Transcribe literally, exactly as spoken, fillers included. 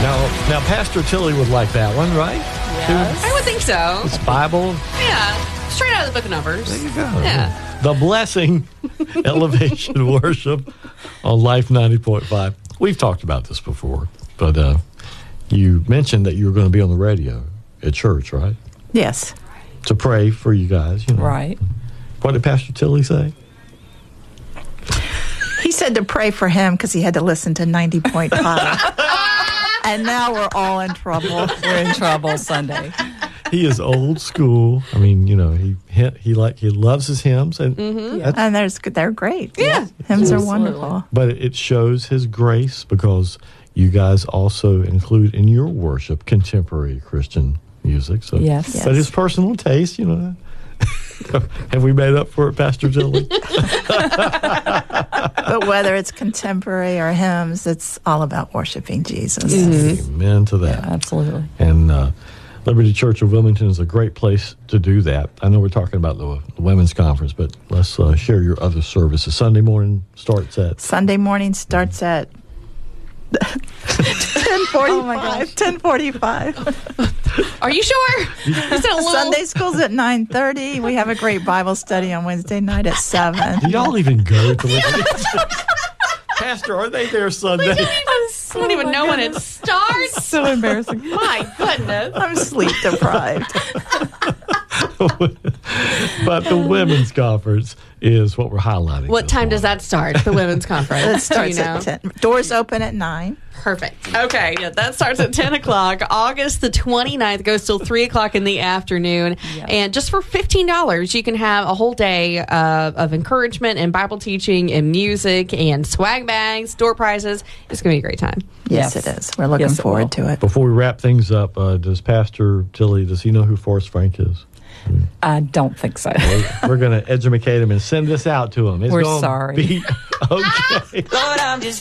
Now, now, Pastor Tilly would like that one, right? Yes. I would think so. It's Bible. Yeah. Straight out of the book of Numbers. There you go. Yeah. The Blessing Elevation Worship on Life ninety point five. We've talked about this before, but uh, you mentioned that you were going to be on the radio at church, right? Yes. To pray for you guys. You know. Right. What did Pastor Tilly say? He said to pray for him because he had to listen to ninety point five. And now we're all in trouble. We're in trouble Sunday. He is old school. I mean, you know, he he, he like he loves his hymns, and Mm-hmm. that's- And there's they're great. Yeah. Hymns are Absolutely. wonderful. but it shows his grace because you guys also include in your worship contemporary Christian music. So, Yes. Yes. but his personal taste, you know. Have we made up for it, Pastor Tilly? But whether it's contemporary or hymns, it's all about worshiping Jesus. Amen to that. Absolutely. And uh, Liberty Church of Wilmington is a great place to do that. I know we're talking about the, the women's conference, but let's uh, share your other services. Sunday morning starts at Sunday morning starts at ten forty-five. ten forty-five. Are you sure? You said a little. Sunday school's at nine thirty. We have a great Bible study on Wednesday night at seven. Do y'all even go to Liberty? Pastor, are they there Sunday? I don't even know when it starts. So embarrassing. My goodness. I'm sleep deprived. But the women's conference is what we're highlighting. What this time does morning. that start, the women's conference? It starts Do you know? at ten. Doors open at nine. Perfect. Okay, yeah, that starts at ten o'clock. August the twenty-ninth goes till three o'clock in the afternoon. Yep. And just for fifteen dollars, you can have a whole day uh, of encouragement and Bible teaching and music and swag bags, door prizes. It's going to be a great time. Yes, Yes. it is. We're looking Yes, it forward will. to it. Before we wrap things up, uh, does Pastor Tilly, does he know who Forrest Frank is? I don't think so. We're, we're going to educate him and send this out to him. It's We're gonna sorry. Be okay. Lord, I'm just